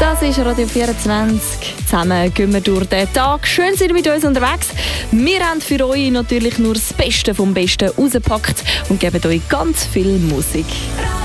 Das ist Radio 24. Zusammen gehen wir durch den Tag. Schön sind ihr mit uns unterwegs. Wir haben für euch natürlich nur das Beste vom Besten rausgepackt und geben euch ganz viel Musik.